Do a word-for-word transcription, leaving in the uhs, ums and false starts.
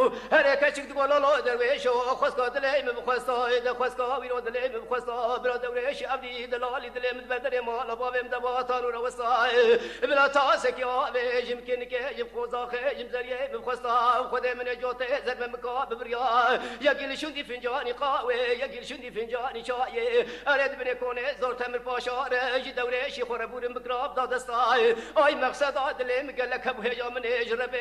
هر کچک دو لالا درویش و خواست دلیم بخواستا ده خواست ویرو دلیم بخواستا برا دوریش عبدی دلالی دلیم بدر مال بابم دباتان رو وستا بلا تاسک آویج يمكن که يم خوزاخه يم زریه بخواستا خود من جوت زد مکا ببریا یگیل شدی فنجانی قاوی یگیل شدی فنجانی چای ارد بن کنه زور تمر پاشا رج دوریش خوربورم بگراب دادستا آی مقصد دلیم گلک ابو هجا من اجرب